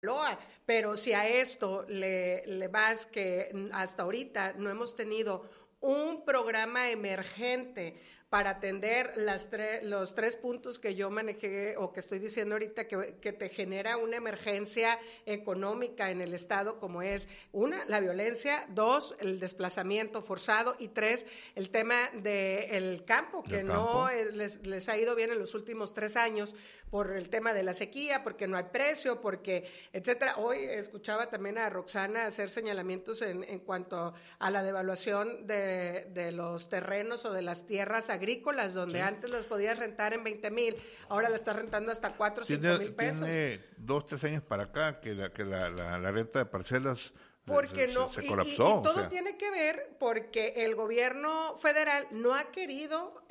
Loa, pero si a esto le vas que hasta ahorita no hemos tenido un programa emergente para atender los 3 puntos que yo manejé o que estoy diciendo ahorita que te genera una emergencia económica en el Estado, como es, 1, la violencia, 2, el desplazamiento forzado y 3, el tema del campo, que no les ha ido bien en los últimos 3 años por el tema de la sequía, porque no hay precio, porque etcétera. Hoy escuchaba también a Roxana hacer señalamientos en cuanto a la devaluación de los terrenos o de las tierras agrícolas, donde antes las podías rentar en 20,000, ahora la estás rentando hasta 4 o 5 mil pesos. Tiene 2, 3 años para acá que la renta de parcelas porque se colapsó. Y todo tiene que ver porque el gobierno federal no ha querido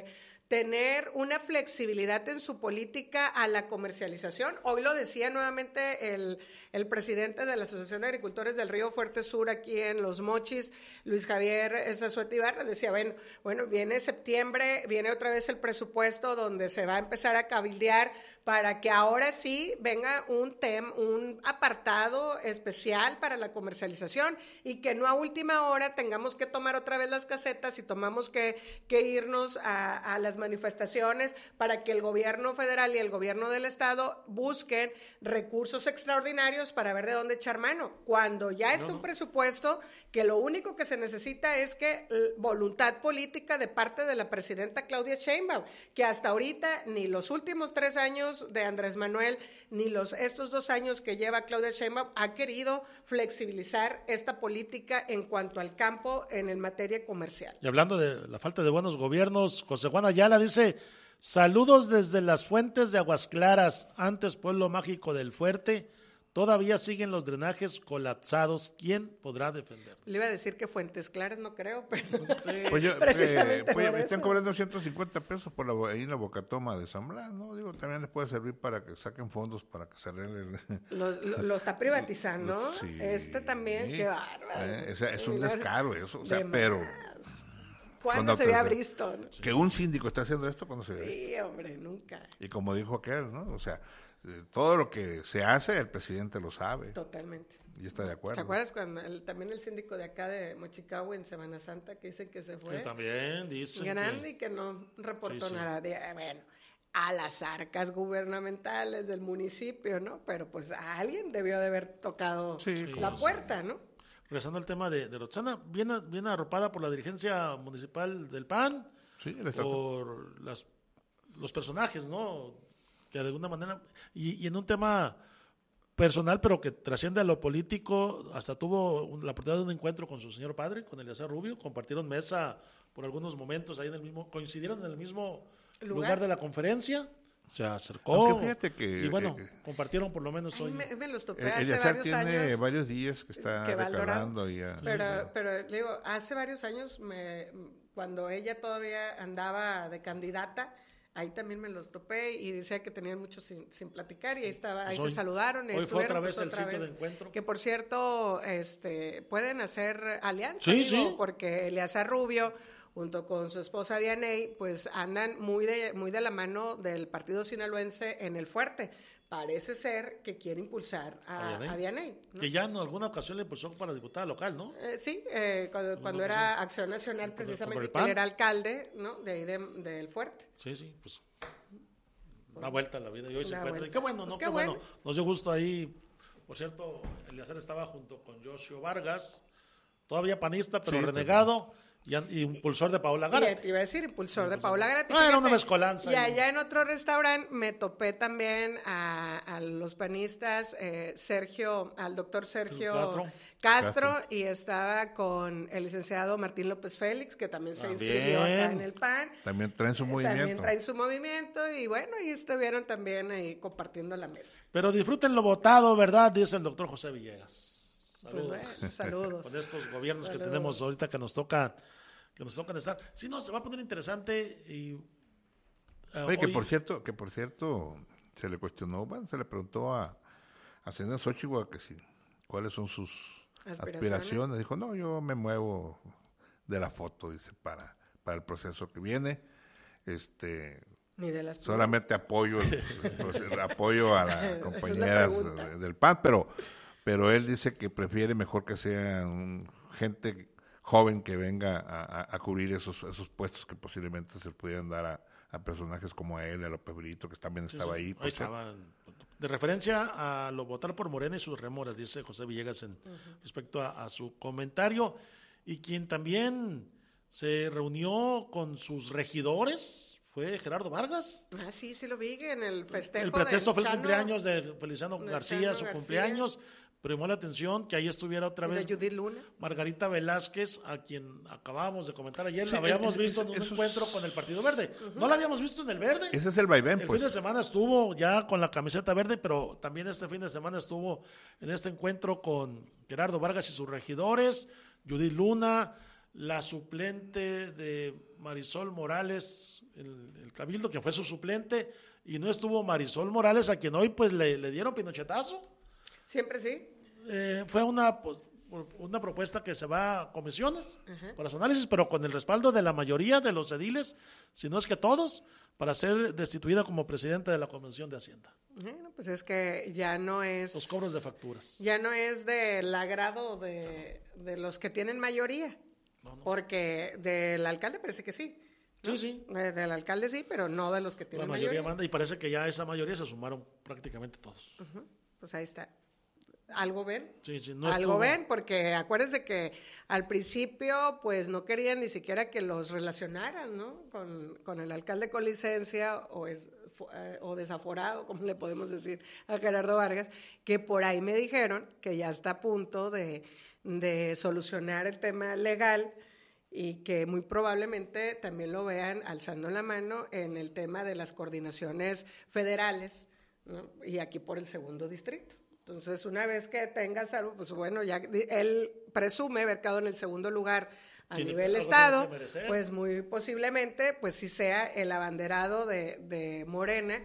tener una flexibilidad en su política a la comercialización. Hoy lo decía nuevamente el presidente de la Asociación de Agricultores del Río Fuerte Sur aquí en Los Mochis, Luis Javier Zazueta Ibarra, decía, bueno, viene septiembre, viene otra vez el presupuesto donde se va a empezar a cabildear para que ahora sí venga un apartado especial para la comercialización y que no a última hora tengamos que tomar otra vez las casetas y tomamos que irnos a las manifestaciones para que el gobierno federal y el gobierno del estado busquen recursos extraordinarios para ver de dónde echar mano, cuando ya está un presupuesto que lo único que se necesita es que voluntad política de parte de la presidenta Claudia Sheinbaum, que hasta ahorita ni los últimos 3 años de Andrés Manuel ni estos 2 años que lleva Claudia Sheinbaum ha querido flexibilizar esta política en cuanto al campo en materia comercial. Y hablando de la falta de buenos gobiernos, José Juan Ayala dice, saludos desde las fuentes de Aguas Claras, antes pueblo mágico del Fuerte, todavía siguen los drenajes colapsados, ¿quién podrá defender? Le iba a decir que Fuentes Claras no creo, pero sí. Precisamente están cobrando 150 pesos por ahí en la Bocatoma de San Blas, ¿no? Digo, también les puede servir para que saquen fondos para que se arreglen. Lo está privatizando, sí, también, qué bárbaro. Es un descaro eso, pero... ¿Cuándo se había visto? ¿No? Que un síndico está haciendo esto, ¿cuándo se había visto? Sí, hombre, nunca. Y como dijo aquel, ¿no? O sea, todo lo que se hace, el presidente lo sabe. Totalmente. Y está de acuerdo. ¿Te acuerdas cuando también el síndico de acá de Mochicahua en Semana Santa que dicen que se fue? Que también dicen grande y que no reportó nada. Bueno, a las arcas gubernamentales del municipio, ¿no? Pero pues a alguien debió de haber tocado la puerta, ¿no? Regresando al tema de Roxana, viene arropada por la dirigencia municipal del PAN, por los personajes, ¿no? Que de alguna manera, y en un tema personal, pero que trasciende a lo político, hasta tuvo la oportunidad de un encuentro con su señor padre, con Eleazar Rubio, compartieron mesa por algunos momentos ahí coincidieron en el mismo lugar de la conferencia. Se acercó y bueno, compartieron por lo menos hoy. Me los topé hace Eleazar varios tiene años. Varios días que está declarando. Pero digo, hace varios años, cuando ella todavía andaba de candidata, ahí también me los topé y decía que tenían mucho sin platicar y ahí se saludaron. Hoy fue otra vez el sitio de encuentro. Que por cierto, pueden hacer alianza, sí. porque Eleazar Rubio junto con su esposa Vianey, pues andan muy de la mano del partido sinaloense en el Fuerte. Parece ser que quiere impulsar a Vianey, ¿no? Que ya en alguna ocasión le impulsó para diputada local, ¿no? Sí, cuando era Acción Nacional, precisamente, que él era alcalde, ¿no? De ahí del Fuerte. Sí, pues una vuelta a la vida y hoy se encuentra. Y qué bueno, ¿no? Pues qué bueno. Nos dio gusto ahí. Por cierto, Eleazar estaba junto con Yoshio Vargas, todavía panista, pero renegado. Y impulsor de Paola Gárate. Te iba a decir, impulsor de Paola Gárate. Era una mezcolanza. Y allá en otro restaurante me topé también a los panistas, al doctor Sergio Castro, y estaba con el licenciado Martín López Félix, que también se inscribió acá en el PAN. También traen su movimiento. Y bueno, y estuvieron también ahí compartiendo la mesa. Pero disfruten lo votado, ¿verdad? Dice el doctor José Villegas. Saludos. Pues saludos. Con estos gobiernos que tenemos ahorita que nos tocan estar. Si no, se va a poner interesante y oye, que por cierto se le cuestionó, se le preguntó a Sena Xochitl que cuáles son sus aspiraciones. Dijo, no, yo me muevo de la foto, dice, para el proceso que viene. Ni de las solamente apoyo a las compañeras del PAN, pero él dice que prefiere mejor que sean gente joven que venga a cubrir esos puestos que posiblemente se pudieran dar a personajes como a él, a López Brito, que también estaba ahí. Ahí estaba. De referencia a lo votar por Morena y sus remoras, dice José Villegas respecto a su comentario, y quien también se reunió con sus regidores fue Gerardo Vargas. Ah, sí lo vi en el festejo. El pretexto fue el cumpleaños de Feliciano García, su cumpleaños. Pero llamó la atención que ahí estuviera otra vez Judith Luna. Margarita Velázquez, a quien acabábamos de comentar ayer. La habíamos visto en un encuentro con el Partido Verde. No la habíamos visto en el Verde. Ese es el vaivén, El fin de semana estuvo ya con la camiseta verde, pero también este fin de semana estuvo en este encuentro con Gerardo Vargas y sus regidores, Judith Luna, la suplente de Marisol Morales, el Cabildo, que fue su suplente, y no estuvo Marisol Morales, a quien hoy pues le dieron pinochetazo. Siempre sí. Fue una propuesta que se va a comisiones para su análisis, pero con el respaldo de la mayoría de los ediles, si no es que todos, para ser destituida como presidenta de la Comisión de Hacienda. Bueno, pues es que ya no es... Los cobros de facturas. Ya no es del agrado de los que tienen mayoría, no. Porque del alcalde parece que sí. ¿No? Sí. Del alcalde sí, pero no de los que tienen mayoría. La mayoría manda, y parece que ya esa mayoría se sumaron prácticamente todos. Pues ahí está. ¿Algo ven? Sí, no algo ven, porque acuérdense que al principio pues no querían ni siquiera que los relacionaran, ¿no? Con el alcalde con licencia o desaforado, como le podemos decir a Gerardo Vargas, que por ahí me dijeron que ya está a punto de solucionar el tema legal y que muy probablemente también lo vean alzando la mano en el tema de las coordinaciones federales, ¿no? Y aquí por el 2º distrito. Entonces, una vez que tengas algo, pues bueno, ya él presume haber quedado en el 2º lugar a nivel estado, pues muy posiblemente, pues sí sea el abanderado de Morena,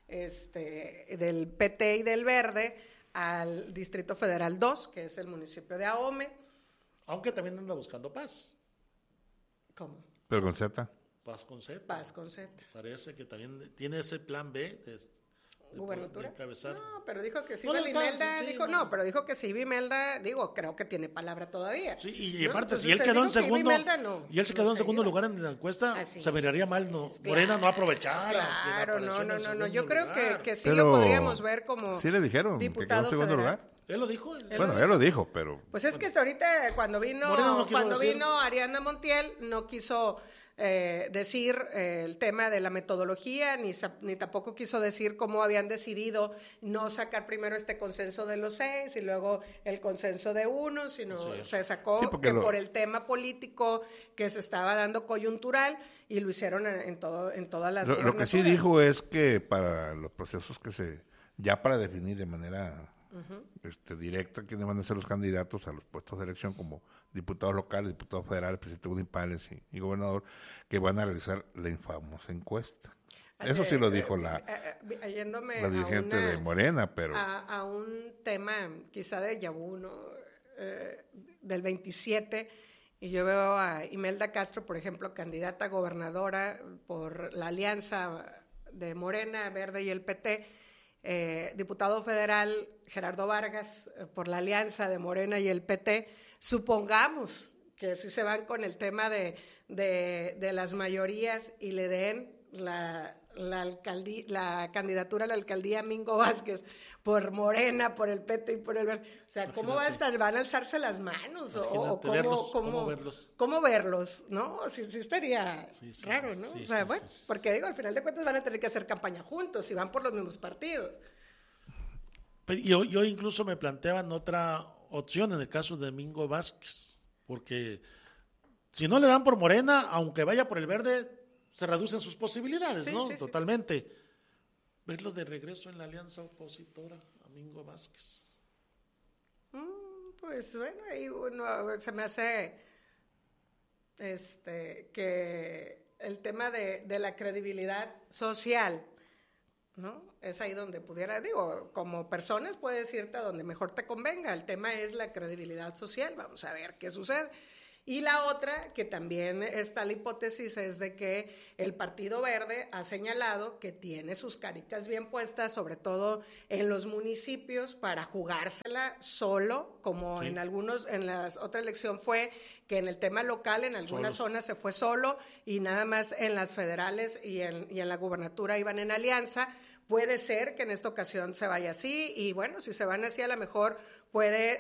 del PT y del Verde, al Distrito Federal 2, que es el municipio de Ahome. Aunque también anda buscando paz. ¿Cómo? Pero con Z. Paz con Z. Paz con Z. Parece que también tiene ese plan B de ¿Gubernatura? Encabezar. No, pero dijo que sí, Imelda, pero dijo que sí, Imelda, creo que tiene palabra todavía. Sí, y aparte, si él quedó en segundo, y él se quedó en segundo lugar en la encuesta, se miraría mal, Morena no aprovechar. Claro, no, yo creo que sí lo podríamos ver como sí le dijeron que quedó en segundo lugar. Él lo dijo. Él lo dijo, pero... Pues es que hasta ahorita, cuando vino Ariadna Montiel, no quiso decir el tema de la metodología, ni tampoco quiso decir cómo habían decidido no sacar primero este consenso de los 6 y luego el consenso de 1, sino se sacó por el tema político que se estaba dando coyuntural, y lo hicieron en todas las... Lo que sí dijo es que para los procesos ya para definir de manera directa quiénes van a ser los candidatos a los puestos de elección como diputados locales, diputados federales, presidentes municipales y gobernador, que van a realizar la infamosa encuesta. Eso sí lo dijo la dirigente de Morena, pero... A un tema quizá de Yabú, ¿no? Del 27, y yo veo a Imelda Castro, por ejemplo, candidata a gobernadora por la alianza de Morena, Verde y el PT, diputado federal Gerardo Vargas por la alianza de Morena y el PT. Supongamos que si se van con el tema de las mayorías y le den la candidatura a la alcaldía a Mingo Vázquez por Morena, por el PT y por el Verde. O sea, ¿cómo va a estar? ¿Van a alzarse las manos? ¿O cómo verlos? ¿No? Sí estaría raro, ¿no? Porque al final de cuentas van a tener que hacer campaña juntos y van por los mismos partidos. Yo incluso me planteaban otra opción en el caso de Mingo Vázquez, porque si no le dan por Morena, aunque vaya por el Verde, se reducen sus posibilidades, ¿no? Totalmente. Verlo de regreso en la alianza opositora a Mingo Vázquez. Pues bueno, ahí se me hace que el tema de la credibilidad social, ¿no? Es ahí donde pudiera, como personas puedes irte a donde mejor te convenga. El tema es la credibilidad social. Vamos a ver qué sucede. Y la otra, que también está la hipótesis, es de que el Partido Verde ha señalado que tiene sus caritas bien puestas, sobre todo en los municipios, para jugársela solo, como en la otra elección fue que en el tema local, en algunas zonas se fue solo y nada más en las federales y en la gubernatura iban en alianza. Puede ser que en esta ocasión se vaya así y bueno, si se van así a lo mejor puede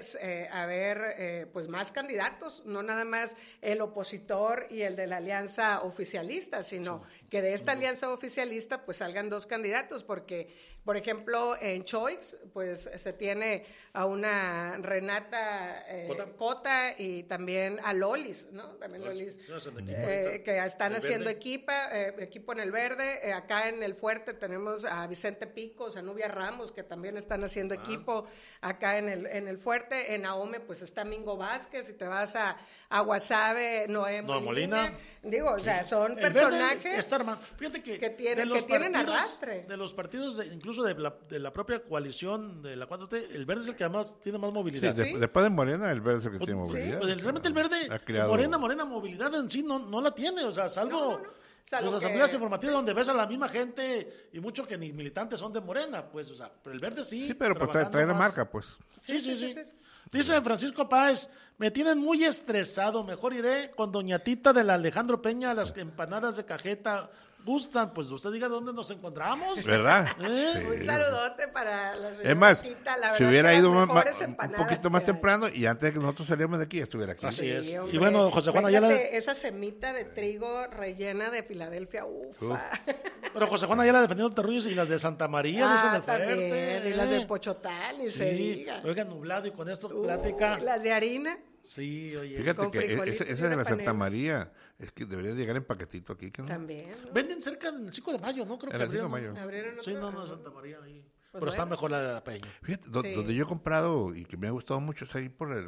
haber pues más candidatos, no nada más el opositor y el de la alianza oficialista, sino que de esta alianza oficialista pues salgan 2 candidatos, porque por ejemplo en Choix pues se tiene a una Renata Cota y también a Lolis, ¿no? También Lolis, que están haciendo equipo en el verde. Acá en el Fuerte tenemos a Vicente Picos, a Nubia Ramos, que también están haciendo equipo acá en el Fuerte. En Ahome pues está Mingo Vázquez, y te vas a Guasave, Noé Molina. Digo, o sea, son personajes fíjate que tienen arrastre. De los partidos, incluso de la propia coalición de la 4T, el verde es el que además tiene más movilidad. Sí, después de Morena, el verde es el que tiene movilidad. Pues realmente el verde, Morena movilidad en sí no la tiene, o sea, salvo las asambleas informativas donde ves a la misma gente y mucho que ni militantes son de Morena, pues, o sea, pero el verde sí. Sí, pero pues trae la marca, pues. Sí. Dice Francisco Páez, me tienen muy estresado, mejor iré con doña Tita de la Alejandro Peña a las empanadas de cajeta. ¿Gustan? Pues usted diga dónde nos encontramos. ¿Verdad? Sí. Un saludote para la señora. Es más, Tita, la si hubiera ido un poquito más que temprano y antes de que nosotros saliéramos de aquí, estuviera aquí. Así es. Hombre, y bueno, José Juan Ayala. Esa semita de trigo rellena de Filadelfia, ufa. Pero José Juan Ayala defendiendo Terrullos y las de Santa María, dicen el Fuerte. Y las de Pochotán, y se diga. Oiga, nublado y con esto plática. Las de harina. Sí, oye. Fíjate que esa de la Santa María es que debería llegar en paquetito aquí, ¿no? También, ¿no? Venden cerca del 5 de mayo, ¿no? Creo que el 5 de mayo. Sí, no, Santa María ahí. Pues pero está mejor la de la Peña. Fíjate, donde yo he comprado y que me ha gustado mucho es ahí por el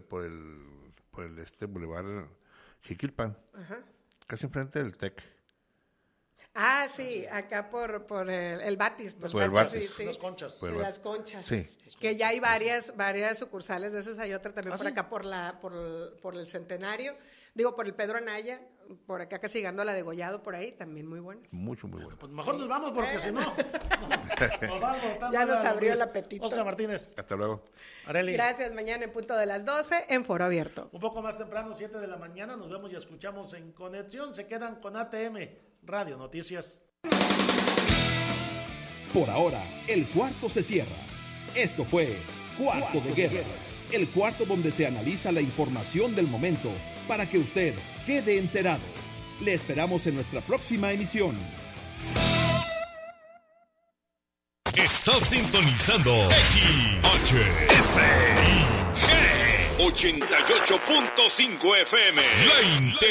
Boulevard Jiquilpan. Ajá. Casi enfrente del TEC. Ah, sí, acá por el Batis. Por el Batis. Sí. Las Conchas. Las Conchas. Sí. Que ya hay varias sucursales de esas. Hay otra también por acá por el Centenario. Digo, por el Pedro Anaya, por acá casi llegando a la Degollado, por ahí, también muy buenas. Mucho, muy buenas. Pues mejor nos vamos porque si no, nos vamos ya nos abrió el apetito. Oscar Martínez. Hasta luego. Arely. Gracias, mañana en punto de las 12 en Foro Abierto. Un poco más temprano, 7 de la mañana, nos vemos y escuchamos en Conexión. Se quedan con ATM, Radio Noticias. Por ahora, el cuarto se cierra. Esto fue Cuarto de Guerra, el cuarto donde se analiza la información del momento para que usted quede enterado. Le esperamos en nuestra próxima emisión. Estás sintonizando XHSIG 88.5 FM. La